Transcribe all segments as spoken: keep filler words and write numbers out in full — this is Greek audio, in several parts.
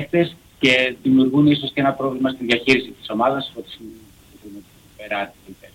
παίκτες και δημιουργούν ίσως και ένα πρόβλημα στη διαχείριση της ομάδας από τη στιγμή που είναι περάτη.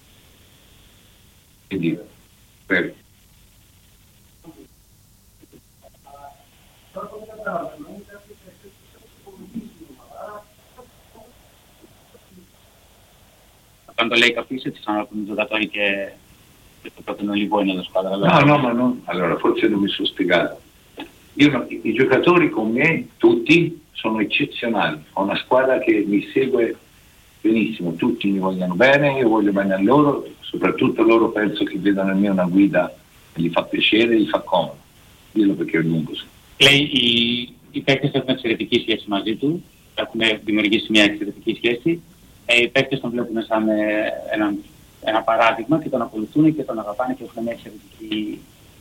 Quando lei capisce ci sono alcuni giocatori che proprio non li vuoi nella squadra. No, no, ma no. Allora forse non mi sono spiegato. Io no, i giocatori con me, tutti, sono eccezionali. Ho una squadra che mi segue benissimo, tutti mi vogliono bene, io voglio bene a loro, soprattutto loro penso che vedano in me una guida che gli fa piacere, gli fa comodo. Dillo perché è lungo. Λέει οι, οι παίκτες έχουν εξαιρετική σχέση μαζί του, έχουν δημιουργήσει μια εξαιρετική σχέση. Ε, οι παίκτες τον βλέπουν σαν ένα, ένα παράδειγμα και τον ακολουθούν και τον αγαπάνε και έχουν μια εξαιρετική...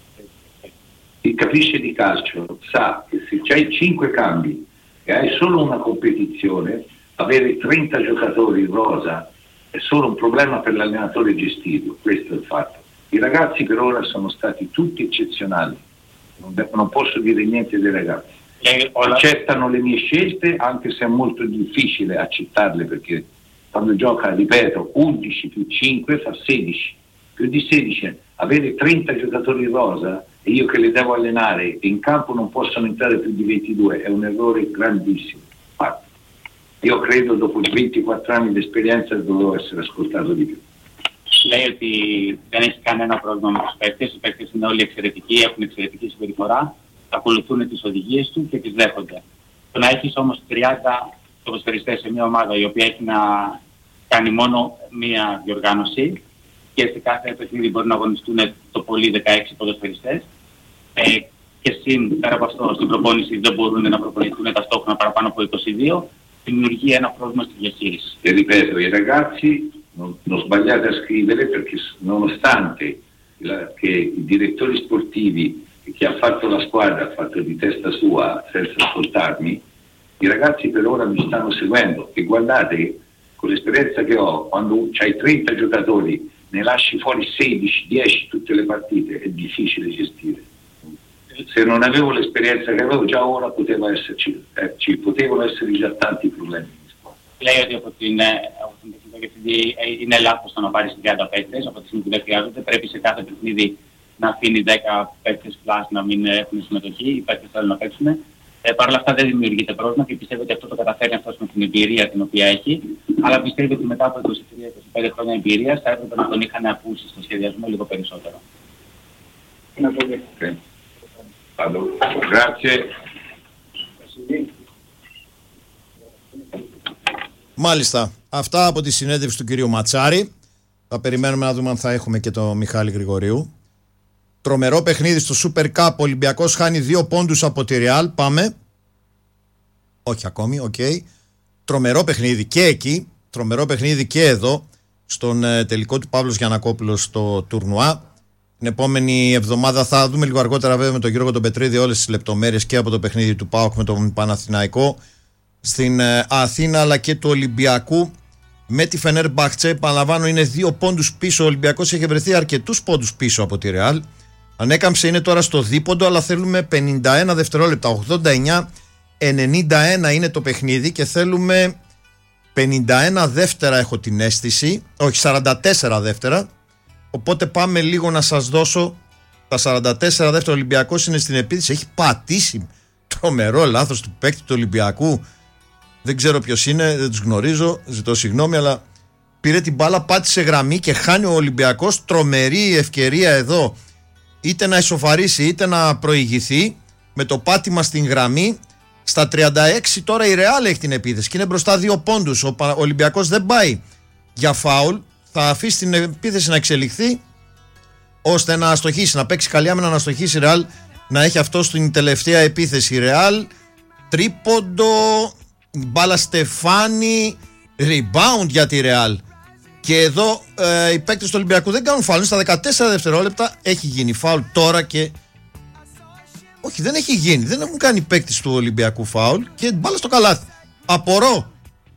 Chi capisce di calcio sa che se c'hai cinque cambi e hai solo una competizione, avere trenta giocatori in rosa è solo un problema per l'allenatore gestirlo, questo è il fatto. I ragazzi per ora sono stati tutti eccezionali, non, non posso dire niente dei ragazzi. Accettano le mie scelte anche se è molto difficile accettarle perché quando gioca, ripeto, undici più cinque fa sedici, più di sedici, avere trenta giocatori in rosa e io che le devo allenare e in campo non possono entrare più di ventidue è un errore grandissimo. Infatti, io credo dopo ventiquattro anni di esperienza dovevo essere ascoltato di più. Λέει ότι δεν έχει κανένα πρόβλημα με τους παίκτες, οι παίκτες είναι όλοι εξαιρετικοί, έχουν εξαιρετική συμπεριφορά, ακολουθούν τις οδηγίες του και τις δέχονται. Το να έχεις όμως τριάντα ποδοσφαιριστές σε μια ομάδα η οποία έχει να κάνει μόνο μία διοργάνωση και σε κάθε παιχνίδι μπορεί να αγωνιστούν το πολύ δεκαέξι ποδοσφαιριστές ε, και συν πέρα από αυτό στην προπόνηση δεν μπορούν να προπονηθούν ταυτόχρονα παραπάνω από είκοσι δύο, δημιουργεί ένα πρόβλημα στη διαχείριση. E ripeto, i ragazzi non, non sbagliate a scrivere perché nonostante la, che i direttori sportivi e chi ha fatto la squadra ha fatto di testa sua senza ascoltarmi, i ragazzi per ora mi stanno seguendo e guardate con l'esperienza che ho, quando c'hai trenta giocatori ne lasci fuori sedici, dieci tutte le partite, è difficile gestire. Se non avevo l'esperienza che avevo già ora poteva esserci, eh, ci potevano essere già tanti problemi. Λέει ότι από την τεχνική είναι λάθος το να πάρεις τριάντα παίκτες, από τη στιγμή που δεν χρειάζονται, πρέπει σε κάθε παιχνίδι να αφήνει δέκα παίκτες πλάς να μην έχουν συμμετοχή, οι παίκτες θέλουν να παίξουν. Ε, Παρ' όλα αυτά δεν δημιουργείται πρόβλημα και πιστεύω ότι αυτό το καταφέρει αυτός με την εμπειρία την οποία έχει. Αλλά πιστεύω ότι μετά από είκοσι τρία είκοσι πέντε χρόνια εμπειρίας θα έπρεπε να τον είχαν ακούσει στο σχεδιασμό λίγο περισσότερο. Okay. Grazie. Μάλιστα. Αυτά από τη συνέντευξη του κυρίου Ματσάρη. Θα περιμένουμε να δούμε αν θα έχουμε και το Μιχάλη Γρηγορίου. Τρομερό παιχνίδι στο Super Cup. Ο Ολυμπιακός χάνει δύο πόντους από τη Real. Πάμε. Όχι ακόμη, οκ. Okay. Τρομερό παιχνίδι και εκεί. Τρομερό παιχνίδι και εδώ. Στον ε, τελικό του Παύλος Γιαννακόπουλος στο τουρνουά. Την επόμενη εβδομάδα θα δούμε λίγο αργότερα βέβαια με τον Γιώργο τον Πετρίδη όλες τις λεπτομέρειες και από το παιχνίδι του ΠΑΟΚ με τον Παναθηναϊκό στην ε, Αθήνα αλλά και του Ολυμπιακού με τη Φενέρμπαχτσε. Επαναλαμβάνω, είναι δύο πόντους πίσω. Ο Ολυμπιακός έχει βρεθεί αρκετούς πόντους πίσω από τη Ρεάλ. Ανέκαμψε, είναι τώρα στο δίποντο, αλλά θέλουμε πενήντα ένα δευτερόλεπτα. ογδόντα εννιά ενενήντα ένα είναι το παιχνίδι και θέλουμε πενήντα ένα δεύτερα, έχω την αίσθηση. Όχι, σαράντα τέσσερα δεύτερα. Οπότε πάμε λίγο να σας δώσω τα σαράντα τέσσερα δεύτερα. Ο Ολυμπιακός είναι στην επίθεση. Έχει πατήσει τρομερό λάθος του παίκτη του Ολυμπιακού. Δεν ξέρω ποιος είναι, δεν τους γνωρίζω. Ζητώ συγγνώμη, αλλά πήρε την μπάλα, πάτησε γραμμή και χάνει ο Ολυμπιακός. Τρομερή ευκαιρία εδώ. Είτε να ισοφαρίσει είτε να προηγηθεί με το πάτημα στην γραμμή. Στα τριάντα έξι τώρα η Ρεάλ έχει την επίθεση και είναι μπροστά δύο πόντους. Ο Ολυμπιακός δεν πάει για φάουλ. Θα αφήσει την επίθεση να εξελιχθεί ώστε να αστοχίσει, να παίξει καλή άμυνα, να αστοχίσει η Ρεάλ, να έχει αυτό στην τελευταία επίθεση. Η Ρεάλ, τρίποντο, μπάλα Στεφάνι, rebound για τη Ρεάλ. Και εδώ ε, οι παίκτες του Ολυμπιακού δεν κάνουν φάουλ. Στα δεκατέσσερα δευτερόλεπτα έχει γίνει φάουλ τώρα και... Όχι, δεν έχει γίνει. Δεν έχουν κάνει παίκτες του Ολυμπιακού φάουλ και μπάλα στο καλάθι. Απορώ.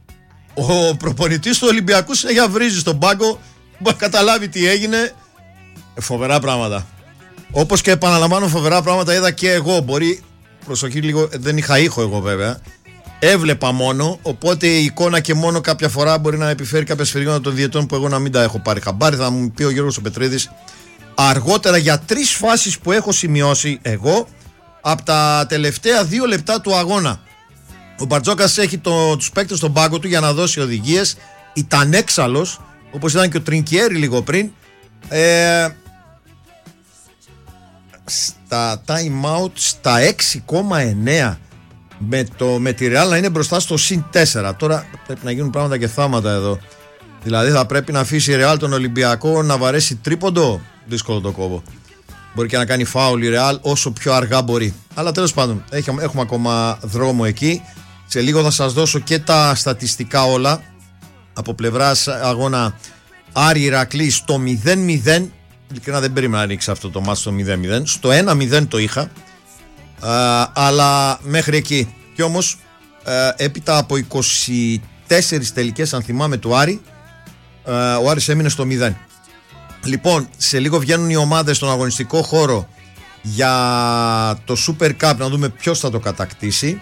Ο προπονητής του Ολυμπιακού συνέχεια βρίζει στον πάγκο. Μπορεί να καταλάβει τι έγινε. Φοβερά πράγματα. Όπως και επαναλαμβάνω, φοβερά πράγματα είδα και εγώ. Μπορεί, προσοχή λίγο, δεν είχα ήχο εγώ βέβαια. έβλεπα μόνο, οπότε η εικόνα και μόνο κάποια φορά μπορεί να επιφέρει κάποια σφυρίγματα των διαιτών που εγώ να μην τα έχω πάρει χαμπάρι. Θα μου πει ο Γιώργος ο Πετρίδης αργότερα για τρεις φάσεις που έχω σημειώσει εγώ από τα τελευταία δύο λεπτά του αγώνα. Ο Μπαρτζόκας έχει το, τους παίκτες στον πάγκο του για να δώσει οδηγίες. Ήταν έξαλλος, όπως ήταν και ο Τρινκιέρι λίγο πριν. Ε, στα time out στα έξι κόμμα εννέα με, το, με τη Real να είναι μπροστά στο συν τέσσερα. Τώρα πρέπει να γίνουν πράγματα και θάματα εδώ. Δηλαδή θα πρέπει να αφήσει η Real τον Ολυμπιακό να βαρέσει τρίποντο. Δύσκολο το κόβω. Μπορεί και να κάνει φάουλ η Real όσο πιο αργά μπορεί. Αλλά τέλος πάντων έχουμε, έχουμε ακόμα δρόμο εκεί. Σε λίγο θα σας δώσω και τα στατιστικά όλα από πλευράς αγώνα Άρη Ηρακλή στο μηδέν μηδέν. Ειλικρινά δεν περίμενα να ρίξει αυτό το μάτς στο μηδέν μηδέν. Στο ένα μηδέν το είχα, α, αλλά μέχρι εκεί. Κι όμως α, έπειτα από είκοσι τέσσερις τελικές, αν θυμάμαι, του Άρη, α, ο Άρης έμεινε στο μηδέν. Λοιπόν, σε λίγο βγαίνουν οι ομάδες στον αγωνιστικό χώρο για το Super Cup, να δούμε ποιος θα το κατακτήσει.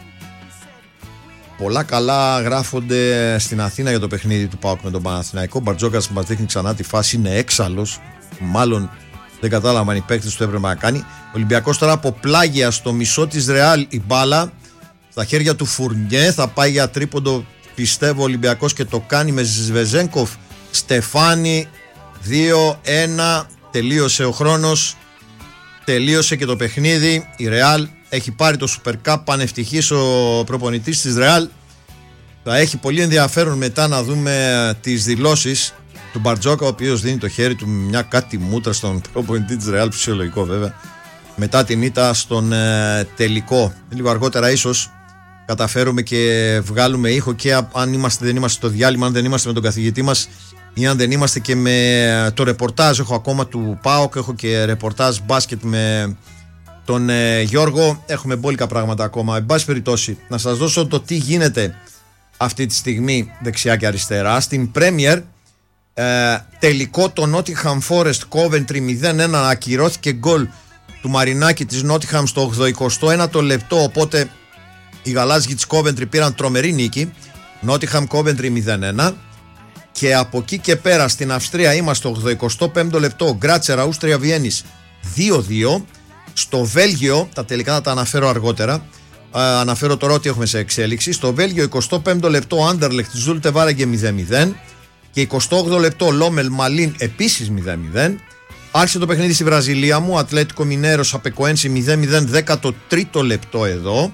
Πολλά καλά γράφονται στην Αθήνα για το παιχνίδι του ΠΑΟΚ με τον Παναθηναϊκό. Ο Μπαρτζόκας μας δείχνει ξανά τη φάση, είναι έξαλλος. Μάλλον δεν κατάλαβα αν οι παίκτες του έπρεπε να κάνει. Ο Ολυμπιακός τώρα από πλάγια στο μισό της Ρεάλ, η μπάλα στα χέρια του Φουρνιέ. Θα πάει για τρίποντο, πιστεύω, ο Ολυμπιακός και το κάνει με Σβεζένκοφ. Στεφάνι, δύο ένα. Τελείωσε ο χρόνος. Τελείωσε και το παιχνίδι. Η Ρεάλ έχει πάρει το Super Cup. Πανευτυχής ο προπονητής της Ρεάλ. Θα έχει πολύ ενδιαφέρον μετά να δούμε τις δηλώσεις του Μπαρτζόκα, ο οποίος δίνει το χέρι του με μια κάτι μούτρα στον προπονητή της Ρεάλ, φυσιολογικό βέβαια, μετά την ήττα στον ε, τελικό. Λίγο αργότερα ίσως καταφέρουμε και βγάλουμε ήχο και αν είμαστε, δεν είμαστε στο διάλειμμα, αν δεν είμαστε με τον καθηγητή μας ή αν δεν είμαστε και με το ρεπορτάζ. Έχω ακόμα του ΠΑΟΚ, έχω και ρεπορτάζ μπάσκετ με τον ε, Γιώργο. Έχουμε μπόλικα πράγματα ακόμα. Εν πάση περιπτώσει, να σας δώσω το τι γίνεται αυτή τη στιγμή δεξιά και αριστερά. Στην Premier, ε, τελικό το Nottingham Forest Coventry μηδέν ένα, ακυρώθηκε γκολ του Μαρινάκη της Nottingham στο ογδοηκοστό ένατο λεπτό, οπότε οι γαλάζιοι της Coventry πήραν τρομερή νίκη. Nottingham Coventry μηδέν ένα. Και από εκεί και πέρα στην Αυστρία είμαστε στο ογδοηκοστό πέμπτο λεπτό, Γκράτσερ Αούστρια Βιέννης δύο δύο. Στο Βέλγιο, τα τελικά θα τα αναφέρω αργότερα, Uh, αναφέρω τώρα ότι έχουμε σε εξέλιξη. Στο Βέλγιο εικοστό πέμπτο λεπτό Άντερλεχτ Ζούλτε Βάρεγκε μηδέν μηδέν και εικοστό όγδοο λεπτό Λόμελ Μαλίν επίσης μηδέν μηδέν. Άρχισε το παιχνίδι στη Βραζιλία μου, Ατλέτικο Μινέρος Απεκοένση μηδέν μηδέν, δέκατο τρίτο λεπτό εδώ.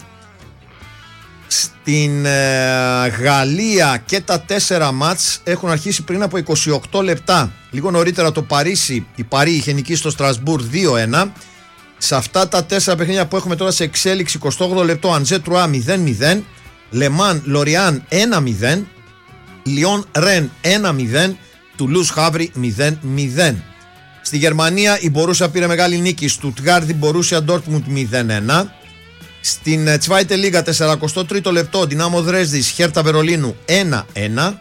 Στην ε, Γαλλία και τα τέσσερα μάτς έχουν αρχίσει πριν από είκοσι οκτώ λεπτά. Λίγο νωρίτερα το Παρίσι, η Παρί είχε νικήσει στο Στρασμπούρ δύο ένα. Σε αυτά τα τέσσερα παιχνίδια που έχουμε τώρα σε εξέλιξη, εικοστό όγδοο λεπτό Αντζέ Τρουά μηδέν μηδέν, Λεμάν Λοριάν ένα μηδέν, Λιόν Ρεν ένα μηδέν, Τουλούς Χαύρι μηδέν μηδέν. Στη Γερμανία η Μπορούσια πήρε μεγάλη νίκη, Στουτγκάρδη Μπορούσια Ντόρτμουντ μηδέν ένα. Στην Τσβάιτε Λίγα σαραντά τρίτο λεπτό Δυνάμο Δρέσδης Χέρτα Βερολίνου ένα ένα.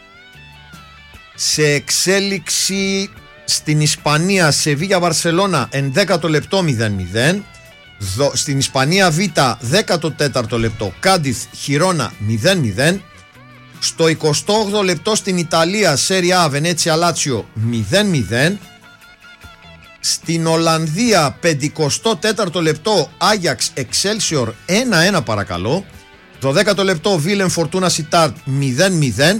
Σε εξέλιξη στην Ισπανία, Σεβίγια Βαρσελώνα ενδέκατο λεπτό μηδέν μηδέν. Στην Ισπανία Β δέκατο τέταρτο λεπτό Κάντιθ Χιρόνα μηδέν μηδέν. Στο εικοστό όγδοο λεπτό στην Ιταλία Σέρια Βενέτσια Λάτσιο μηδέν μηδέν. Στην Ολλανδία πενηκοστό τέταρτο λεπτό Άγιαξ Εξέλσιορ ένα ένα παρακαλώ. Το δέκατο λεπτό Βίλεμ Φορτούνα Σιτάρτ μηδέν μηδέν.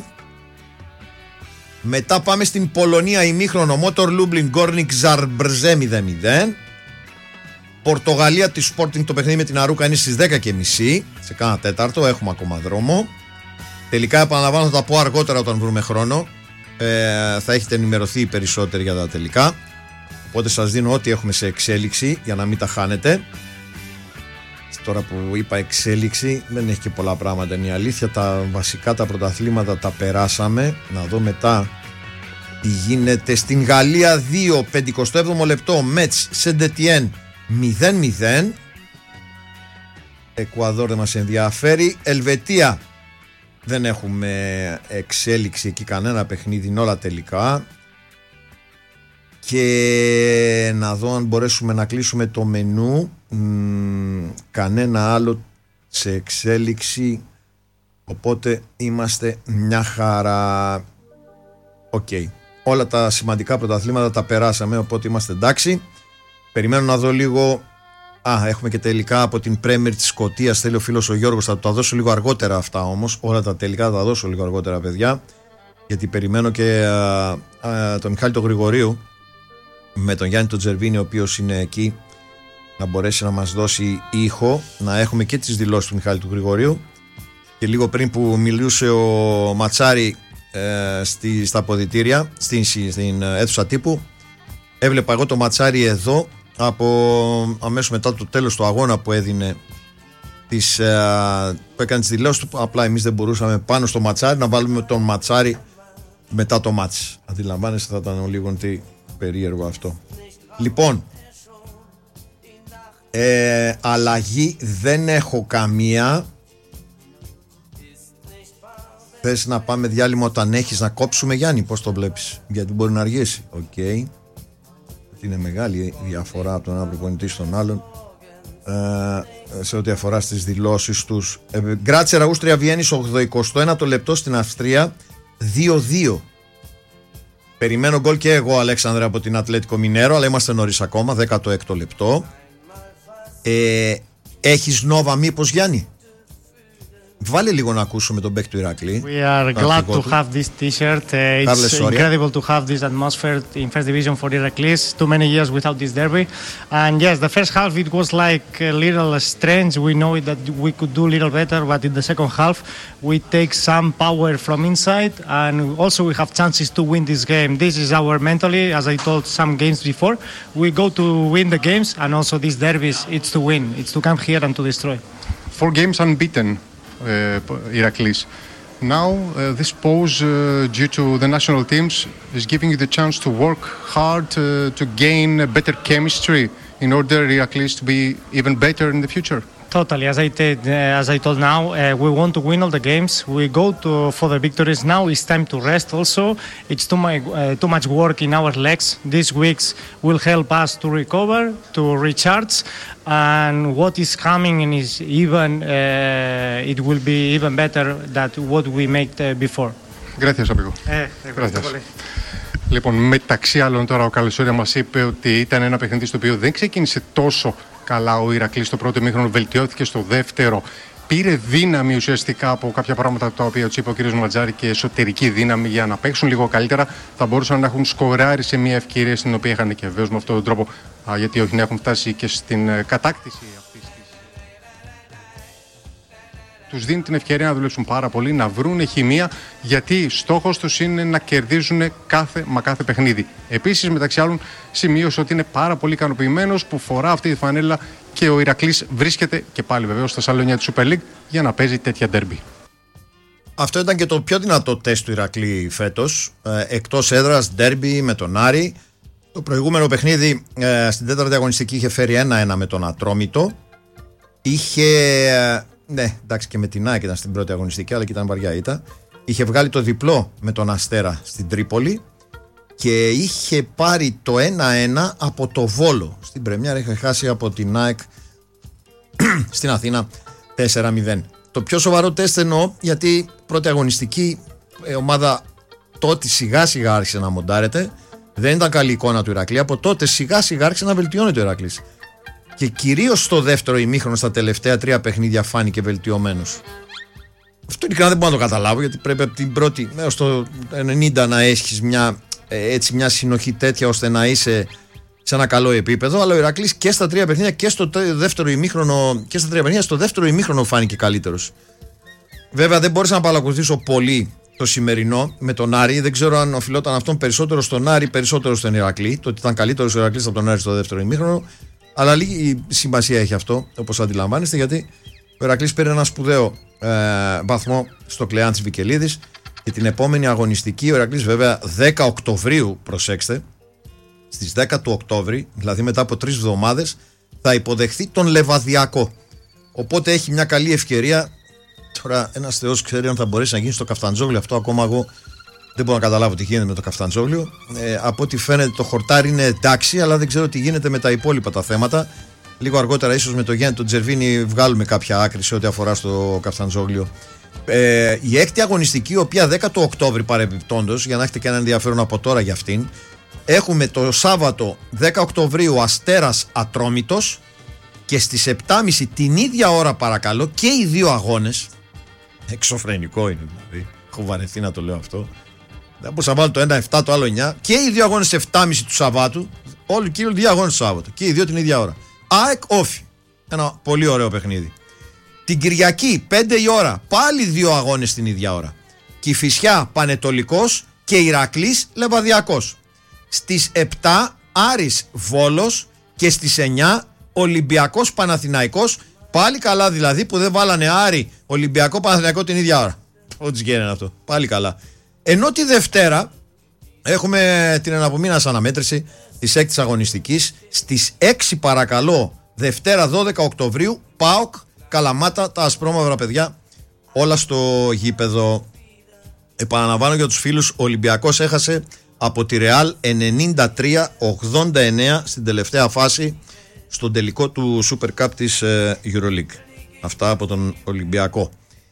Μετά πάμε στην Πολωνία, ημίχρονο Μότορ Λούμπλιν Γκόρνικ Ζαρμπρζέ μηδέν μηδέν. Πορτογαλία τη Sporting, το παιχνίδι με την Αρούκα είναι στις δέκα και μισή. Σε κάνα τέταρτο, έχουμε ακόμα δρόμο. Τελικά επαναλαμβάνω, θα τα πω αργότερα όταν βρούμε χρόνο. ε, Θα έχετε ενημερωθεί περισσότεροι για τα τελικά. Οπότε σας δίνω ό,τι έχουμε σε εξέλιξη για να μην τα χάνετε. Τώρα που είπα εξέλιξη, δεν έχει και πολλά πράγματα, είναι η αλήθεια. Τα βασικά τα πρωταθλήματα τα περάσαμε. Να δω μετά τι γίνεται. Στην Γαλλία δύο, πενηκοστό έβδομο λεπτό Μέτς Σεντετιέν μηδέν μηδέν. Εκουαδόρ δεν μας ενδιαφέρει. Ελβετία δεν έχουμε εξέλιξη εκεί, κανένα παιχνίδι, είναι όλα τελικά. Και να δω αν μπορέσουμε να κλείσουμε το μενού. Μ, κανένα άλλο σε εξέλιξη. Οπότε είμαστε μια χαρά. Οκ. Okay. Όλα τα σημαντικά πρωταθλήματα τα περάσαμε, οπότε είμαστε εντάξει. Περιμένω να δω λίγο. Α, έχουμε και τελικά από την Πρέμιερ της Σκωτίας. Θέλει ο φίλος ο Γιώργος, θα τα δώσω λίγο αργότερα αυτά όμως. Όλα τα τελικά θα τα δώσω λίγο αργότερα, παιδιά. Γιατί περιμένω και α, α, τον Μιχάλη τον Γρηγορίου με τον Γιάννη τον Τζερβίνη, ο οποίος είναι εκεί, να μπορέσει να μας δώσει ήχο. Να έχουμε και τις δηλώσεις του Μιχάλη του Γρηγορίου. Και λίγο πριν που μιλούσε ο Ματσάρη ε, στη, στα αποδυτήρια, στην, στην αίθουσα τύπου, έβλεπα εγώ το Ματσάρη εδώ από αμέσως μετά το τέλος του αγώνα που έδινε τις, ε, που έκανε τις δηλώσεις του. Απλά εμείς δεν μπορούσαμε πάνω στο Ματσάρι να βάλουμε τον Ματσάρι μετά το μάτς. Αντιλαμβάνεστε, θα ήταν λίγο τι περίεργο αυτό. Λοιπόν, ε, αλλαγή δεν έχω καμία. Θες να πάμε διάλειμμα όταν έχεις να κόψουμε, Γιάννη? Πώς το βλέπεις? Γιατί μπορεί να αργήσει. Οκ. Okay. Είναι μεγάλη η διαφορά από τον ένα προπονητή στον άλλον ε, σε ό,τι αφορά στις δηλώσεις τους. ε, Γκράτσερ Αούστρια Βιέννης, ογδοηκοστό ένατο λεπτό στην Αυστρία, δύο δύο. Περιμένω γκολ και εγώ, Αλέξανδρε, από την Ατλέτικο Μινέρο, αλλά είμαστε νωρίς ακόμα, δέκατο έκτο λεπτό. ε, Έχεις νόβα μήπως, Γιάννη? Βάλε λίγο να ακούσουμε τον παίκ του Ηρακλή. We are glad to have this t-shirt. Uh, it's incredible to have this atmosphere in first division for Iraklis. Too many years without this derby. And yes, the first half it was like a little strange. We know that we could do a little better, but in the second half we take some power from inside, and also we have chances to win this game. This is our mentally, as I told some games before, we go to win the games, and also these derbies, it's to win. It's to come here and to destroy. Four games unbeaten. Uh, Iraklis. Now uh, this pause uh, due to the national teams is giving you the chance to work hard uh, to gain a better chemistry in order Iraklis to be even better in the future. Totally, as I, t- uh, as I told now, uh, we want to win all the games. We go to for the victories. Now it's time to rest also. It's too much, uh, too much work in our legs. These weeks will help us to recover, to recharge. And what is coming is even, uh, it will be even better than what we made uh, before. Gracias, amigo. Ε, ευχαριστώ πολύ. Λοιπόν, μεταξύ άλλων τώρα ο Καλεσόρια μας είπε ότι ήταν ένα παιχνίδι στο οποίο δεν ξεκίνησε τόσο καλά ο Ηρακλής στο πρώτο ημίχρονο, βελτιώθηκε στο δεύτερο. Πήρε δύναμη ουσιαστικά από κάποια πράγματα τα οποία του είπε ο κ. Ματζάρη και εσωτερική δύναμη για να παίξουν λίγο καλύτερα. Θα μπορούσαν να έχουν σκοράρει σε μια ευκαιρία στην οποία είχαν και βεβαίως με αυτόν τον τρόπο, α, γιατί όχι να έχουν φτάσει και στην ε, κατάκτηση αυτής της. Τους δίνει την ευκαιρία να δουλέψουν πάρα πολύ, να βρουν χημεία, γιατί στόχος τους είναι να κερδίζουν κάθε μα κάθε παιχνίδι. Επίσης, μεταξύ άλλων, σημείωσε ότι είναι πάρα πολύ ικανοποιημένος που φορά αυτή τη φανέλα και ο Ηρακλής βρίσκεται και πάλι βεβαίως στα σαλόνια της Super League για να παίζει τέτοια ντέρμπι. Αυτό ήταν και το πιο δυνατό τεστ του Ηρακλή φέτος. Ε, εκτός έδρας, ντέρμπι με τον Άρη. Το προηγούμενο παιχνίδι ε, στην τέταρτη αγωνιστική είχε φέρει ένα ένα με τον Ατρόμητο. Είχε. Ε, ναι, εντάξει, και με την ΑΕΚ ήταν στην πρώτη αγωνιστική, αλλά και ήταν βαριά ήττα. Είχε βγάλει το διπλό με τον Αστέρα στην Τρίπολη και είχε πάρει το ένα ένα από το Βόλο. Στην Πρεμιέρα είχε χάσει από την ΑΕΚ στην Αθήνα τέσσερα μηδέν. Το πιο σοβαρό τεστ εννοώ, γιατί πρώτη αγωνιστική η ομάδα τότε σιγά σιγά άρχισε να μοντάρεται. Δεν ήταν καλή εικόνα του Ηρακλή. Από τότε σιγά σιγά άρχισε να βελτιώνεται ο Ηρακλής. Και κυρίως στο δεύτερο ημίχρονο, στα τελευταία τρία παιχνίδια, φάνηκε βελτιωμένος. Αυτό ειλικρινά δεν μπορώ να το καταλάβω, γιατί πρέπει από την πρώτη έως το ενενήντα να έχεις μια, έτσι, μια συνοχή τέτοια ώστε να είσαι σε ένα καλό επίπεδο. Αλλά ο Ηρακλής και στα τρία παιχνίδια και στο δεύτερο ημίχρονο, και στα τρία παιχνίδια, στο δεύτερο ημίχρονο φάνηκε καλύτερος. Βέβαια δεν μπόρεσα να παρακολουθήσω πολύ το σημερινό με τον Άρη. Δεν ξέρω αν οφειλόταν αυτόν περισσότερο στον Άρη, περισσότερο στον Ηρακλή. Το ότι ήταν καλύτερος ο Ηρακλής από τον Άρη στο δεύτερο ημίχρονο. Αλλά λίγη σημασία έχει αυτό, όπως αντιλαμβάνεστε, γιατί ο Ηρακλής πήρε ένα σπουδαίο ε, βαθμό στο Κλεάνθης Βικελίδης και την επόμενη αγωνιστική ο Ηρακλής, βέβαια δέκα Οκτωβρίου, προσέξτε, στις δέκα του Οκτώβρη, δηλαδή μετά από τρεις εβδομάδες, θα υποδεχθεί τον Λεβαδιακό. Οπότε έχει μια καλή ευκαιρία. Τώρα ένας θεός ξέρει αν θα μπορέσει να γίνει στο Καφταντζόγλιο. Αυτό ακόμα εγώ δεν μπορώ να καταλάβω τι γίνεται με το Καφταντζόγλιο. Ε, από ό,τι φαίνεται το χορτάρι είναι εντάξει, αλλά δεν ξέρω τι γίνεται με τα υπόλοιπα τα θέματα. Λίγο αργότερα, ίσως με το Γιάννη τον Τζερβίνη, βγάλουμε κάποια άκρη σε ό,τι αφορά στο Καφταντζόγλιο. Ε, η έκτη αγωνιστική, η οποία δέκατο Οκτώβρη παρεμπιπτόντως, για να έχετε και ένα ενδιαφέρον από τώρα για αυτήν, έχουμε το Σάββατο δέκα Οκτωβρίου Αστέρας Ατρόμητος και στις επτά και μισή την ίδια ώρα, παρακαλώ, και οι δύο αγώνες. Εξωφρενικό είναι δηλαδή. Έχω βαρεθεί να το λέω αυτό. Δεν μπορούσα να βάλω το ένα επτά, το άλλο εννιά. Και οι δύο αγώνες επτά και μισή του Σαββάτου. Όλοι και οι δύο αγώνες του Σάββατο. Και οι δύο την ίδια ώρα. ΑΕΚ Όφι. Ένα πολύ ωραίο παιχνίδι. Την Κυριακή πέντε η ώρα. Πάλι δύο αγώνες την ίδια ώρα. Κηφισιά Πανετολικός και Ηρακλής Λεβαδιακός. Στις επτά Άρης Βόλος και στις εννιά Ολυμπιακός Παναθηναϊκός. Πάλι καλά δηλαδή που δεν βάλανε Άρη Ολυμπιακό Παναθηναϊκό την ίδια ώρα. Ό,τι γίνεται αυτό. Πάλι καλά. Ενώ τη Δευτέρα έχουμε την αναπομείνας αναμέτρηση της έκτης αγωνιστικής στις έξι παρακαλώ, Δευτέρα δώδεκα Οκτωβρίου, ΠΑΟΚ Καλαμάτα, τα ασπρόμαυρα παιδιά, όλα στο γήπεδο. Επαναλαμβάνω για τους φίλους, ο Ολυμπιακός έχασε από τη Ρεάλ ενενήντα τρία ογδόντα εννέα στην τελευταία φάση στον τελικό του Super Cup της EuroLeague. Αυτά από τον Ολυμπιακό.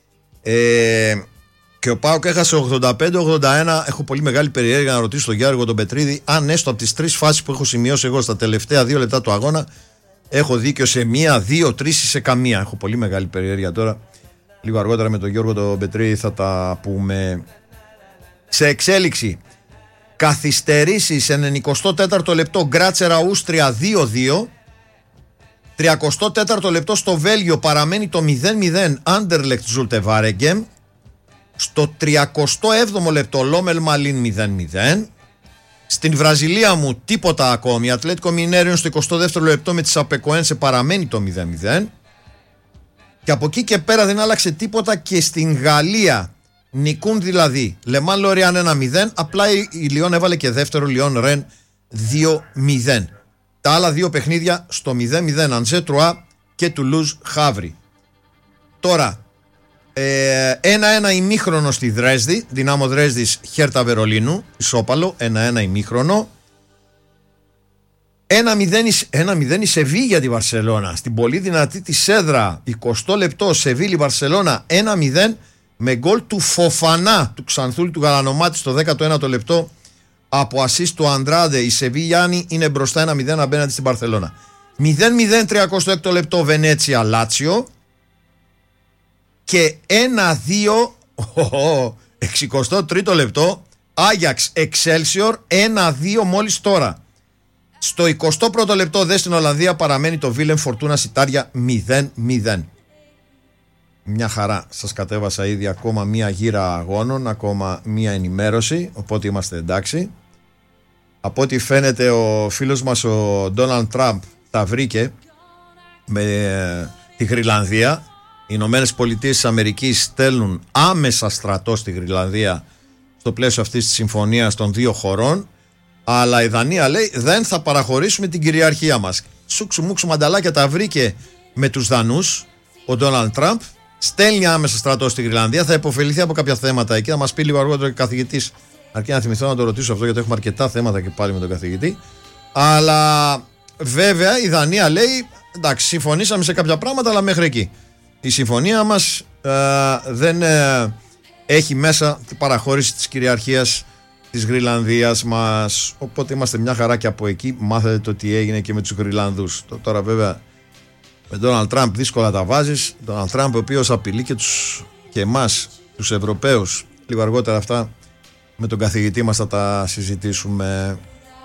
Ε, και ο ΠΑΟΚ έχασε ογδόντα πέντε ογδόντα ένα. Έχω πολύ μεγάλη περιέργεια να ρωτήσω τον Γιώργο τον Πετρίδη αν έστω από τις τρεις φάσεις που έχω σημειώσει εγώ στα τελευταία δύο λεπτά του αγώνα έχω δίκιο σε μία, δύο, τρεις ή σε καμία. Έχω πολύ μεγάλη περιέργεια τώρα. Λίγο αργότερα με τον Γιώργο τον Πετρίδη θα τα πούμε. Σε εξέλιξη, καθυστερήσεις ενενηκοστό τέταρτο λεπτό, Γκράτσερα Ούστρια δύο δύο. τριακοστό τέταρτο λεπτό στο Βέλγιο παραμένει το μηδέν μηδέν, Άντερλεκτ Ζουλτεβάρεγκεμ. Στο τριακοστό έβδομο λεπτό Λόμελ Μαλίν μηδέν μηδέν. Στην Βραζιλία μου τίποτα ακόμη, Ατλέτικο Μινέριον στο εικοστό δεύτερο λεπτό με τη Σαπεκοένσε παραμένει το μηδέν μηδέν. Και από εκεί και πέρα δεν άλλαξε τίποτα και στην Γαλλία. Νικούν δηλαδή Λεμάν Λοριάν ένα μηδέν, απλά η Λιόν έβαλε και δεύτερο, Λιόν Ρεν δύο μηδέν. Τα άλλα δύο παιχνίδια στο μηδέν μηδέν, Αντζέ Τρουά και Τουλούζ Χαύρι. Τώρα ε, ένα ένα ημίχρονο στη Δρέσδη, Δυνάμο Δρέσδης Χέρτα Βερολίνου, ισόπαλο, ένα ένα ημίχρονο. ένα μηδέν η Σεβίλη για τη Βαρσελώνα, στην πολύ δυνατή τη Σέδρα, εικοστό λεπτό Σεβίλη Βαρσελώνα ένα μηδέν με γκολ του Φοφανά, του Ξανθούλη του Γαλανομάτη στο δέκατο ένατο λεπτό. Από ασίστ του Αντράντε, η Σεβίλιάνη είναι μπροστά ένα μηδέν απέναντι στην Μπαρσελώνα. μηδέν μηδέν τριακοστό έκτο λεπτό Βενέτσια Λάτσιο. Και ένα δύο εξηκοστό τρίτο λεπτό Άγιαξ Εξέλσιορ ένα δύο μόλις τώρα. Στο εικοστό πρώτο λεπτό δε στην Ολλανδία παραμένει το Βίλεμ Φορτούνα Σιτάρια μηδέν μηδέν. Μια χαρά, σας κατέβασα ήδη ακόμα μία γύρα αγώνων, ακόμα μία ενημέρωση, οπότε είμαστε εντάξει. Από ό,τι φαίνεται ο φίλος μας ο Ντόναλντ Τραμπ τα βρήκε με τη Γρυλανδία. Οι Ηνωμένες Πολιτείες της Αμερικής στέλνουν άμεσα στρατό στη Γρυλανδία στο πλαίσιο αυτής της συμφωνίας των δύο χωρών, αλλά η Δανία λέει δεν θα παραχωρήσουμε την κυριαρχία μας. Σούξου μουξου μανταλάκια τα βρήκε με τους Δανούς ο Ντόναλντ Τραμπ. Στέλνει άμεσα στρατό στη Γρυλανδία, θα υποφεληθεί από κάποια θέματα εκεί. Θα μας πει λίγο αργότερα και ο καθηγητής, αρκεί να θυμηθώ να το ρωτήσω αυτό, γιατί έχουμε αρκετά θέματα και πάλι με τον καθηγητή. Αλλά βέβαια η Δανία λέει: εντάξει, συμφωνήσαμε σε κάποια πράγματα, αλλά μέχρι εκεί. Η συμφωνία μας ε, δεν ε, έχει μέσα την παραχώρηση της κυριαρχίας της Γρυλανδίας μας. Οπότε είμαστε μια χαρά και από εκεί. Μάθετε το τι έγινε και με τους Γρυλανδούς. Τώρα βέβαια. Με τον Ντόναλντ Τραμπ δύσκολα τα βάζεις. Ντόναλντ Τραμπ ο οποίος απειλεί και, τους, και εμάς τους Ευρωπαίους. Λίγο αργότερα αυτά με τον καθηγητή μας θα τα συζητήσουμε.